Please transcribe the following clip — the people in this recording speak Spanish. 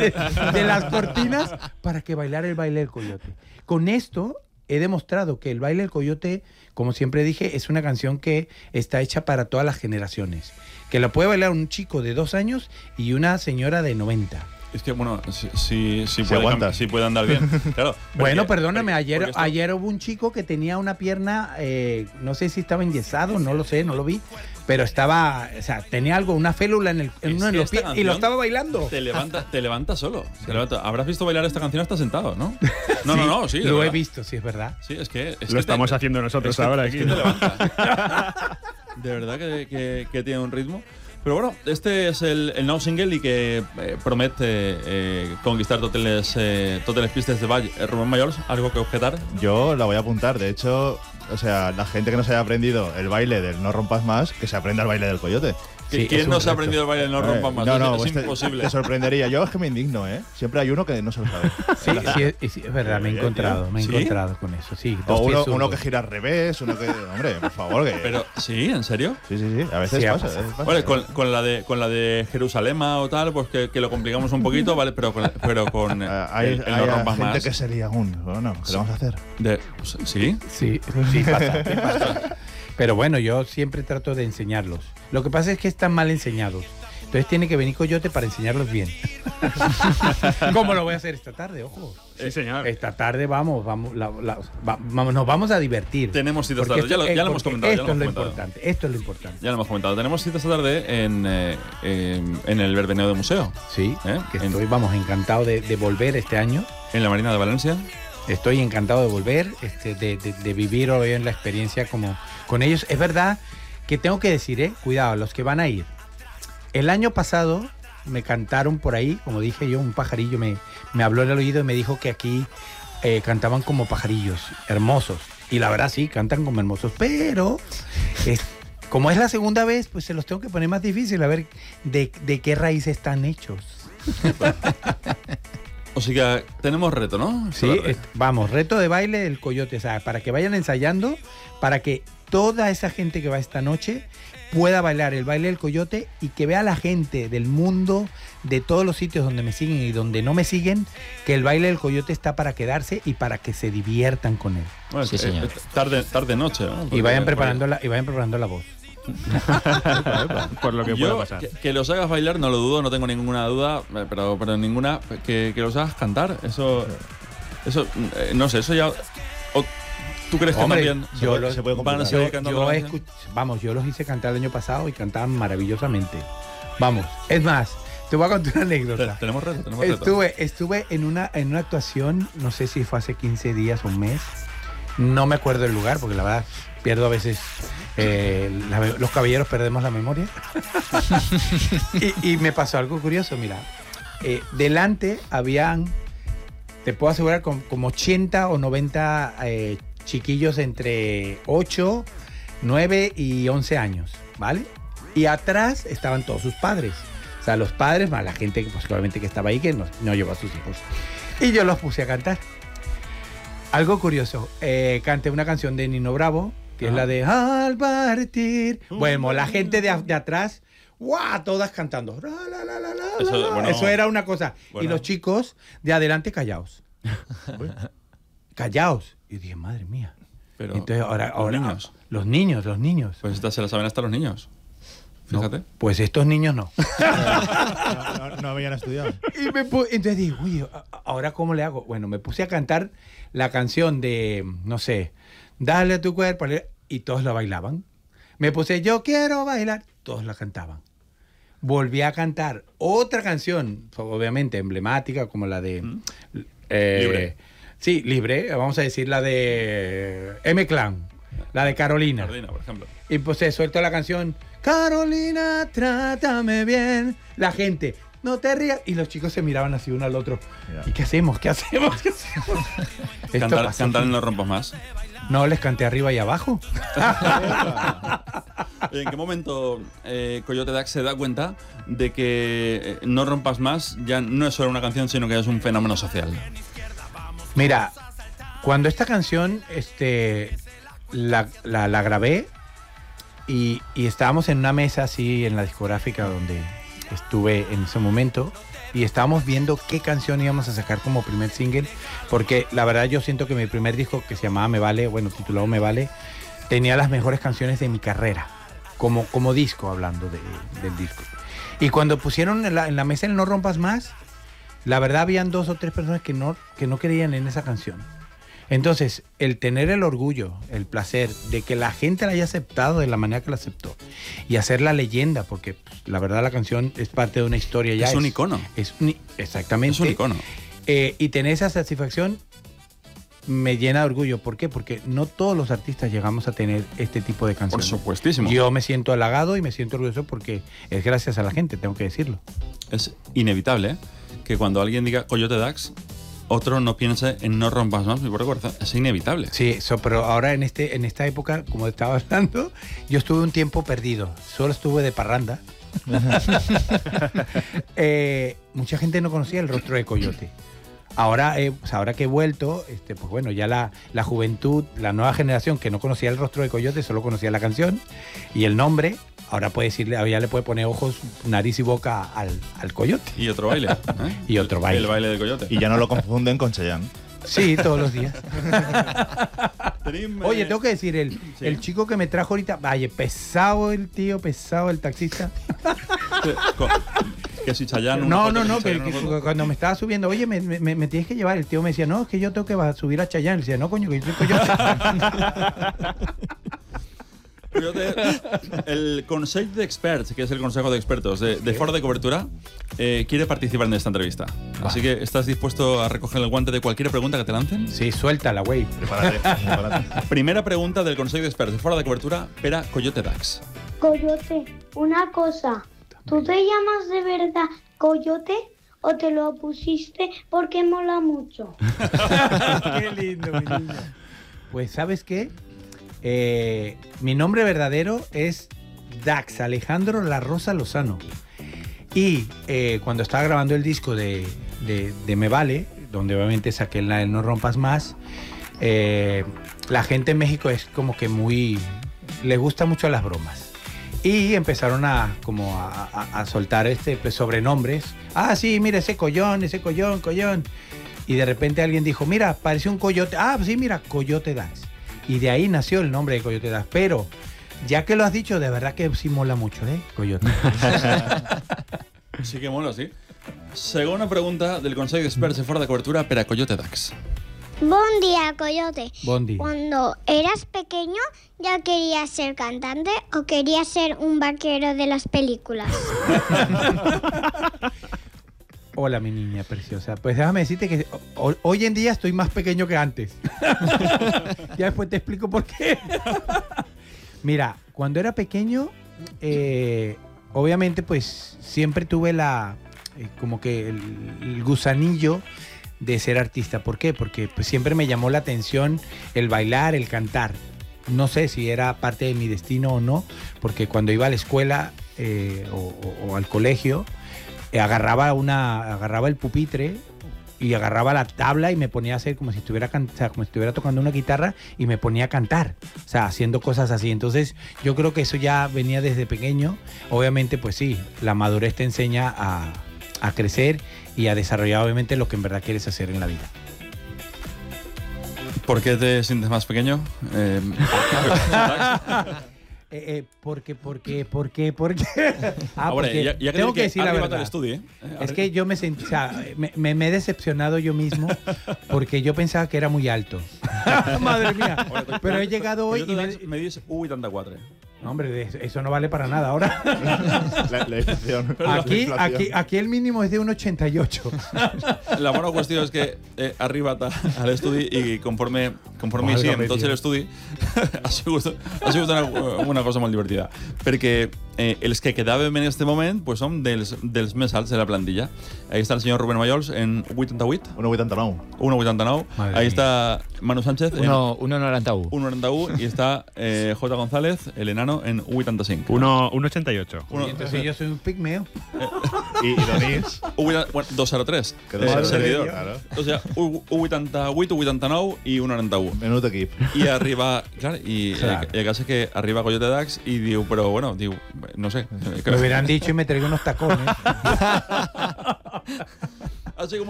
de las cortinas para que bailara el baile del coyote. Con esto he demostrado que el baile del coyote, como siempre dije, es una canción que está hecha para todas las generaciones. Que la puede bailar un chico de 2 años y una señora de 90. Es que, bueno, sí puede andar bien. Claro, bueno, perdóname, ayer hubo un chico que tenía una pierna, no sé si estaba enyesado, no lo sé, no lo vi, pero estaba, o sea, tenía algo, una félula en uno de los pies y lo estaba bailando. Te levanta solo. Habrás visto bailar esta canción hasta sentado, ¿no? No, sí. Lo he visto, sí, es verdad. Sí, es que lo estamos haciendo nosotros ahora aquí. Es que te levanta. De verdad que tiene un ritmo. Pero bueno, este es el nou single y que promete conquistar totes les pistes de ball. Rubén Mayors, ¿algo que objetar? Yo la voy a apuntar. De hecho, o sea, la gente que no se haya aprendido el baile del No Rompas Más, que se aprenda el baile del coyote. Sí, ¿quién no se ha aprendido el baile del No Rompas Más? No, es imposible. Te sorprendería. Yo es que me indigno, ¿eh? Siempre hay uno que no se lo sabe. Sí, es verdad, me he encontrado con eso. Sí, o uno que gira al revés, uno que… Hombre, por favor. Pero, ¿sí? ¿En serio? Sí. A veces pasa. Vale, con la de Jerusalema o tal, pues que lo complicamos un poquito, ¿vale? Pero con hay No Rompas gente Más. que se lía aún. Bueno, ¿qué le vamos a hacer? ¿Sí? Sí, pasa. Pero bueno, yo siempre trato de enseñarlos. Lo que pasa es que están mal enseñados. Entonces tiene que venir Coyote para enseñarlos bien. ¿Cómo lo voy a hacer esta tarde? Ojo. Sí, señor. Esta tarde nos vamos a divertir. Tenemos citas esta tarde. Ya lo hemos comentado. Esto es lo importante. Ya lo hemos comentado. Tenemos citas esta tarde en el Verbeneo de Museo. Sí, que estoy, encantado de volver este año. En la Marina de Valencia. Estoy encantado de volver, de vivir hoy en la experiencia como con ellos. Es verdad que tengo que decir, cuidado, los que van a ir. El año pasado me cantaron por ahí, como dije yo, un pajarillo me habló en el oído y me dijo que aquí cantaban como pajarillos, hermosos. Y la verdad sí, cantan como hermosos, pero como es la segunda vez, pues se los tengo que poner más difícil, a ver de qué raíz están hechos. O sea que tenemos reto, ¿no? Sí, reto de baile del coyote, o sea, para que vayan ensayando, para que toda esa gente que va esta noche pueda bailar el baile del coyote y que vea a la gente del mundo, de todos los sitios donde me siguen y donde no me siguen, que el baile del coyote está para quedarse y para que se diviertan con él. Bueno, sí, señor. Tarde-noche, ¿no? Y vayan preparando la voz. Por lo que pueda pasar. Que los hagas bailar no lo dudo, no tengo ninguna duda, pero ninguna. Que los hagas cantar, eso no sé, eso ya. ¿Tú crees que también se puede van a seguir cantando? Yo los hice cantar el año pasado y cantaban maravillosamente. Vamos, es más, te voy a contar una anécdota. Tenemos reto. Estuve en una actuación, no sé si fue hace 15 días o un mes. No me acuerdo el lugar, porque la verdad pierdo a veces. Los caballeros perdemos la memoria. y me pasó algo curioso, mira. Delante habían, te puedo asegurar, como 80 o 90 chiquillos entre 8, 9 y 11 años, ¿vale? Y atrás estaban todos sus padres. O sea, los padres más la gente pues, obviamente que estaba ahí que no llevó a sus hijos. Y yo los puse a cantar. Algo curioso, canté una canción de Nino Bravo, que es la de Al partir. Bueno, la gente de atrás, ¡guau! Todas cantando. Eso era una cosa. Bueno. Y los chicos de adelante callados. Callados. Y dije, madre mía. Pero entonces ahora los niños. Pues estas se las saben hasta los niños. Fíjate. No, pues estos niños no. No habían estudiado. Entonces dije, uy, ¿ahora cómo le hago? Bueno, me puse a cantar la canción de, no sé, Dale a tu cuerpo, y todos la bailaban. Me puse, yo quiero bailar, todos la cantaban. Volví a cantar otra canción, obviamente emblemática, como la de... Libre. Sí, Libre, vamos a decir la de M-Clan, la de Carolina. Carolina, por ejemplo. Y pues suelto la canción, Carolina, trátame bien. La gente, no te rías. Y los chicos se miraban así uno al otro. Mira. ¿Y qué hacemos? Cantar en No Rompas Más. No, les canté arriba y abajo. ¿En qué momento Coyote Dax se da cuenta de que No Rompas Más ya no es solo una canción, sino que es un fenómeno social? Mira, cuando esta canción la grabé y estábamos en una mesa así en la discográfica donde estuve en ese momento y estábamos viendo qué canción íbamos a sacar como primer single, porque la verdad yo siento que mi primer disco, que se llamaba Me Vale, bueno, titulado Me Vale, tenía las mejores canciones de mi carrera, como disco, hablando del disco. Y cuando pusieron en la mesa el No Rompas Más, la verdad habían 2 o 3 personas que no creían en esa canción. Entonces, el tener el orgullo, el placer de que la gente la haya aceptado de la manera que la aceptó y hacer la leyenda, porque pues, la verdad la canción es parte de una historia ya. Es un icono. Exactamente. Es un icono. Y tener esa satisfacción me llena de orgullo. ¿Por qué? Porque no todos los artistas llegamos a tener este tipo de Por canciones. supuestísimo. Yo me siento halagado y me siento orgulloso porque es gracias a la gente, tengo que decirlo. Es inevitable que cuando alguien diga Coyote Dax, otro no piense en No Rompas Más mi pobre corazón. Es inevitable. Sí, pero ahora en esta época, como estaba hablando, yo estuve un tiempo perdido. Solo estuve de parranda. Mucha gente no conocía el rostro de Coyote. Ahora que he vuelto, pues bueno, ya la juventud, la nueva generación que no conocía el rostro de Coyote, solo conocía la canción y el nombre. Ahora puede decirle, ya le puede poner ojos, nariz y boca al Coyote. Y otro baile. Y otro baile. El baile del Coyote. Y ya no lo confunden con Chayanne. Sí, todos los días. Tenim, Oye, tengo que decir, el chico que me trajo ahorita, vaya, pesado el tío, pesado el taxista. Que si Chayanne... No, que cuando me estaba subiendo, oye, me tienes que llevar. El tío me decía, no, es que yo tengo que subir a Chayanne. Le decía, no, coño, que yo soy Coyote. El Consejo de Experts, que es el Consejo de Expertos de Fora de Cobertura, quiere participar en esta entrevista. Así que, ¿estás dispuesto a recoger el guante de cualquier pregunta que te lancen? Sí, suéltala, güey. Prepárate. Primera pregunta del Consejo de Experts de Fora de Cobertura per a Coyote Dax. Coyote, una cosa. ¿Tú te llamas de verdad Coyote o te lo pusiste porque mola mucho? Qué lindo, mi niño. Pues, ¿sabes qué? Mi nombre verdadero es Dax Alejandro La Rosa Lozano. Y cuando estaba grabando el disco de Me Vale, donde obviamente saqué el No Rompas Más, la gente en México es como que le gusta mucho las bromas. Y empezaron a soltar pues, sobrenombres. Ah, sí, mira, ese collón. Y de repente alguien dijo, mira, parece un coyote. Ah, sí, mira, Coyote Dax. Y de ahí nació el nombre de Coyote Dax. Pero, ya que lo has dicho, de verdad que sí mola mucho, Coyote. Sí que mola, sí. Segunda pregunta del Consejo de Experts de Fora de Cobertura per a Coyote Dax. Buen día, Coyote. Bon dia. Cuando eras pequeño, ¿ya querías ser cantante o querías ser un vaquero de las películas? Hola, mi niña preciosa. Pues déjame decirte que hoy en día estoy más pequeño que antes. Ya después te explico por qué. Mira, cuando era pequeño, obviamente pues siempre tuve como que el gusanillo de ser artista. ¿Por qué? Porque pues, siempre me llamó la atención el bailar, el cantar. No sé si era parte de mi destino o no, porque cuando iba a la escuela o al colegio, agarraba el pupitre y agarraba la tabla y me ponía a hacer como si estuviera tocando una guitarra y me ponía a cantar, o sea, haciendo cosas así. Entonces yo creo que eso ya venía desde pequeño. Obviamente pues sí, la madurez te enseña a crecer y a desarrollar obviamente lo que en verdad quieres hacer en la vida. ¿Por qué te sientes más pequeño? ¿Por qué? Ahora, Porque ya tengo que decir la verdad. El estudio, Es que yo me sentí, o sea, me he decepcionado yo mismo porque yo pensaba que era muy alto. Madre mía. Pero he llegado hoy y me dices 1,84. No, hombre, eso no vale para nada ahora. La inflación. Aquí el mínimo es de 1,88. La buena cuestión es que arriba al estudi i conforme hi siguem tots l'estudi ha sigut una cosa molt divertida, perquè els que quedàvem en este moment pues, som dels més alts de la plantilla. Ahí està el senyor Rubén Mallols en 88. 1,89. Ahí està Manu Sánchez en 1,91. 1,91 i està J. González, el enano, en 1,85. 1,88. Entonces yo soy un pigmeo. Y Donís. 2,03. Servidor. Claro. O sea, 1,88, 1,89 i 1,91. Menut equip. I arriba, clar, i el cas és que arriba Coyote Dax i diu, però bueno, diu, no sé. Me hubieran dicho y me traigo unos tacones. Así como